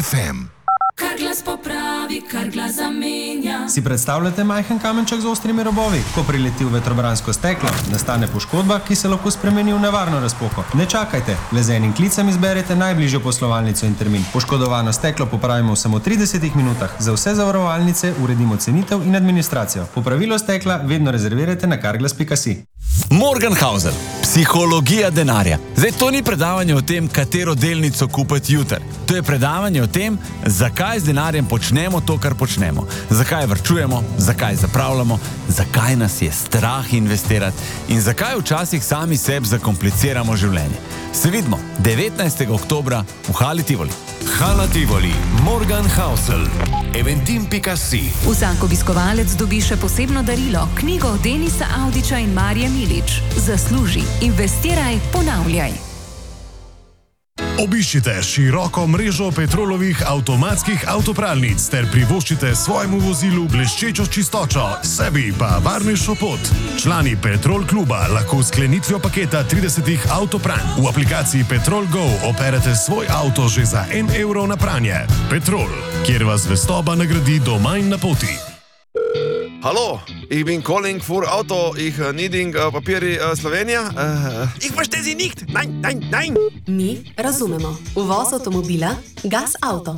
FM. Kar glas popravi, kar glas zamenja. Si predstavljate majhen kamenček z ostrimi robovi? Ko prileti v vetrobransko steklo, nastane poškodba, ki se lahko spremeni v nevarno razpoko. Ne čakajte, le z enim klicem izberete najbližjo poslovalnico in termin. Poškodovano steklo popravimo v samo 30 minutah. Za vse zavarovalnice uredimo cenitev in administracijo. Popravilo stekla vedno rezervirajte na carglass.si. Morgenhausen, psihologija denarja. Zdaj, to ni predavanje o tem, katero delnico kupiti jutri. To je predavanje o tem, zakaj z denarjem počnemo to, kar počnemo. Zakaj varčujemo, zakaj zapravljamo, zakaj nas je strah investirati in zakaj včasih sami sebi zakompliciramo življenje. Se vidimo 19. oktobra v Hali Tivoli. Hala Tivoli, Morgenhausen, eventim.si. Vsak obiskovalec dobi še posebno darilo, knjigo Denisa Avdića in Marije Milič. Zasluži, investiraj, ponavljaj. Obiščite široko mrežo Petrolovih avtomatskih avtopralnic ter privoščite svojemu vozilu bleščečo čistočo, sebi pa varnejšo pot. Člani Petrol kluba lahko s sklenitvijo paketa 30 avtopranj v aplikaciji Petrol Go operete svoj avto že za 1 evro na pranje. Petrol, kjer vas vestoba nagradi doma in na poti. Hallo, ich bin calling für Auto, ich needing papiri Slovenija. Ich verstehe Sie nicht, nein, nein, nein. Mi razumemo. Uvoz avtomobila, Gas Auto.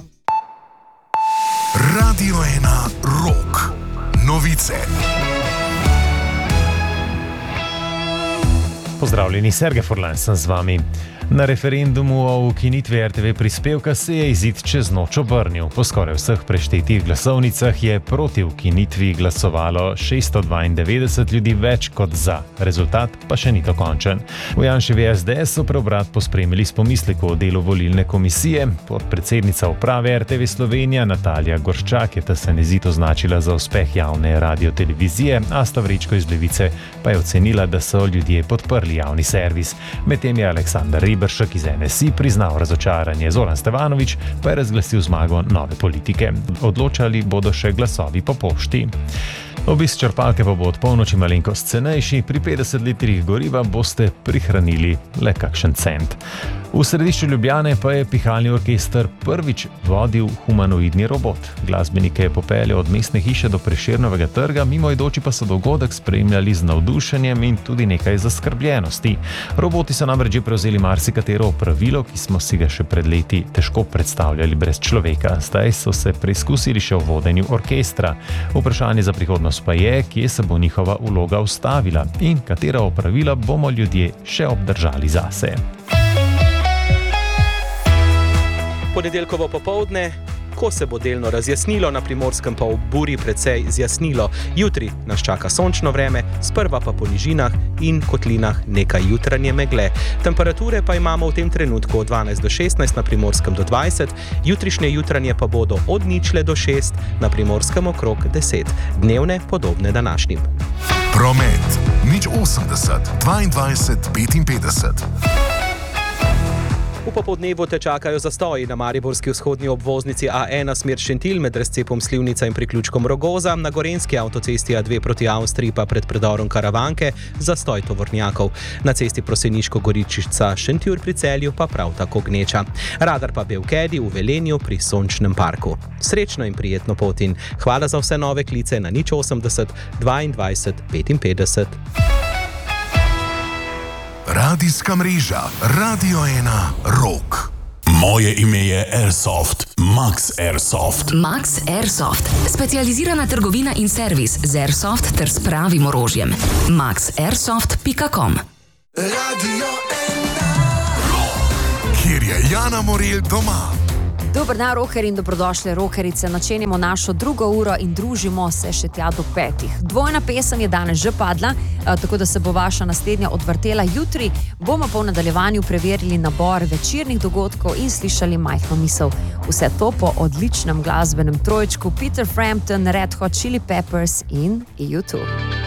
Radio 1 Rock. Novice. Pozdravljeni, Sergej Furlan sem z vami. Na referendumu o ukinitvi RTV prispevka se je izid čez noč obrnil. Po skoraj vseh preštetih glasovnicah je proti ukinitvi glasovalo 692 ljudi več kot za. Rezultat pa še ni dokončen. V Janševi SDS so preobrat pospremili s pomislekom o delu volilne komisije. Podpredsednica uprave RTV Slovenija Natalija Gorščak je ta sen izid označila za uspeh javne radiotelevizije, Asta Vrečko iz Levice pa je ocenila, da so ljudje podprli javni servis. Medtem je Aleksandar Riberšek iz NSI priznal razočaranje. Zoran Stevanovič pa je razglasil zmago nove politike. Odločali bodo še glasovi po pošti. Obisk črpalke pa bo od polnoči malenkost cenejši, pri 50 litrih goriva boste prihranili le kakšen cent. V središču Ljubljane pa je pihalni orkester prvič vodil humanoidni robot. Glasbenike je popeljal od mestne hiše do Prešernovega trga, mimoidoči pa so dogodek spremljali z navdušenjem in tudi nekaj zaskrbljenosti. Roboti so namreč že prevzeli marsikatero opravilo, ki smo si ga še pred leti težko predstavljali brez človeka. Zdaj so se preizkusili še v vodenju orkestra. Vprašanje za prihodnost pa je, kje se bo njihova vloga ustavila in katera opravila bomo ljudje še obdržali zase. Ponedeljkovo popoldne, ko se bo delno razjasnilo, na Primorskem pa v buri precej zjasnilo. Jutri nas čaka sončno vreme, sprva pa po nižinah in kotlinah nekaj jutranje megle. Temperature pa imamo v tem trenutku od 12 do 16, na Primorskem do 20, jutrišnje jutranje pa bodo od 0 do 6, na Primorskem okrog 10, dnevne podobne današnjim. Promet 080 22 55. V popoldnevu te čakajo zastoji na mariborski vzhodni obvoznici A1 smer Šentilj med razcepom Slivnica in priključkom Rogoza, na gorenjski avtocesti A2 proti Avstriji pa pred predorom Karavanke zastoj tovornjakov. Na cesti Proseniško-Goričica Šentjur pri Celju pa prav tako gneča. Radar pa Belkedi v Velenju pri Sončnem parku. Srečno in prijetno pot in hvala za vse nove klice na 080 22 55. Radijska mreža Radio 1 Rock. Moje ime je Airsoft, Max Airsoft. Max Airsoft, specializirana trgovina in servis z Airsoft ter s pravim orožjem. maxairsoft.com. Radio 1 Rock, kjer je Jana Morel doma. Dober dan, rokerji in dobrodošle rokerice. Načenjamo našo drugo uro in družimo se še tja do 5. Dvojna pesem je danes že padla, tako da se bo vaša naslednja odvrtela jutri. Bomo pa v nadaljevanju preverili nabor večernih dogodkov in slišali majhno misel. Vse to po odličnem glasbenem trojčku Peter Frampton, Red Hot Chili Peppers in U2.